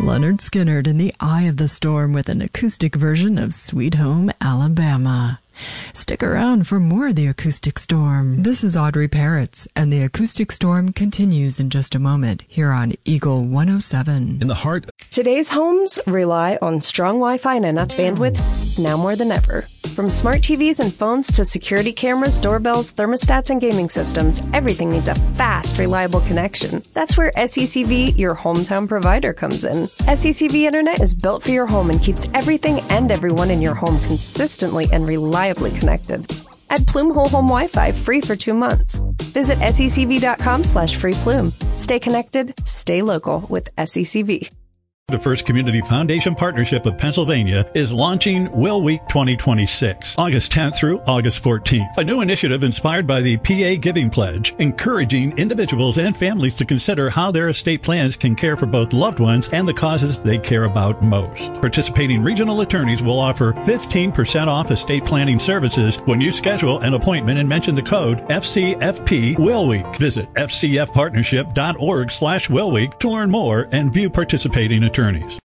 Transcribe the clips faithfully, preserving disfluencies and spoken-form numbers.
Leonard Skinnard in the eye of the storm with an acoustic version of Sweet Home Alabama. Stick around for more of the Acoustic Storm. This is Audrey Parrots, and the Acoustic Storm continues in just a moment here on Eagle one oh seven. In the heart. Today's homes rely on strong Wi-Fi and enough bandwidth now more than ever. From smart T Vs and phones to security cameras, doorbells, thermostats, and gaming systems, everything needs a fast, reliable connection. That's where S E C V, your hometown provider, comes in. S E C V Internet is built for your home and keeps everything and everyone in your home consistently and reliably connected. Add Plume Whole Home Wi-Fi free for two months. Visit secv.com slash free Plume. Stay connected, stay local with S E C V. The First Community Foundation Partnership of Pennsylvania is launching Will Week twenty twenty-six, August tenth through August fourteenth. A new initiative inspired by the P A Giving Pledge, encouraging individuals and families to consider how their estate plans can care for both loved ones and the causes they care about most. Participating regional attorneys will offer fifteen percent off estate planning services when you schedule an appointment and mention the code F C F P Will Week. Visit f c f partnership dot org slash Will Week to learn more and view participating attorneys.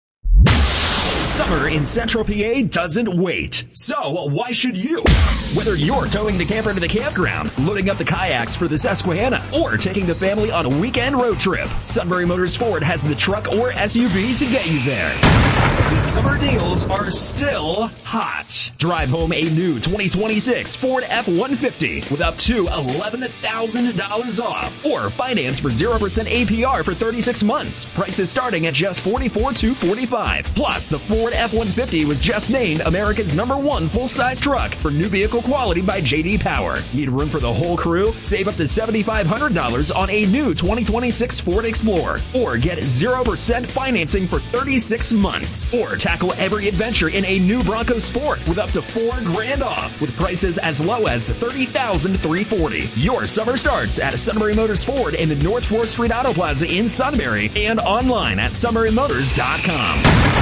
Summer in Central P A doesn't wait. So why should you? Whether you're towing the camper to the campground, loading up the kayaks for the Susquehanna, or taking the family on a weekend road trip, Sunbury Motors Ford has the truck or S U V to get you there. The summer deals are still hot. Drive home a new twenty twenty-six Ford F one fifty with up to eleven thousand dollars off, or finance for zero percent A P R for thirty-six months. Prices starting at just forty-four thousand two hundred forty-five dollars. Plus, the Ford F one fifty was just named America's number one full-size truck for new vehicle quality by J D Power. Need room for the whole crew? Save up to seven thousand five hundred dollars on a new twenty twenty-six Ford Explorer, or get zero percent financing for thirty-six months. Or tackle every adventure in a new Bronco Sport with up to four grand off, with prices as low as thirty thousand three hundred forty dollars. Your summer starts at Sunbury Motors Ford in the North fourth Street Auto Plaza in Sunbury and online at sunbury motors dot com.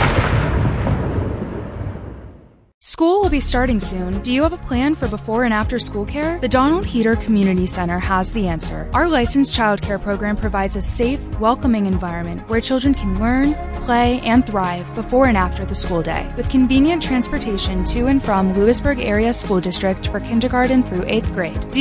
School will be starting soon. Do you have a plan for before and after school care? The Donald Heater Community Center has the answer. Our licensed childcare program provides a safe, welcoming environment where children can learn, play, and thrive before and after the school day. With convenient transportation to and from Lewisburg Area School District for kindergarten through eighth grade.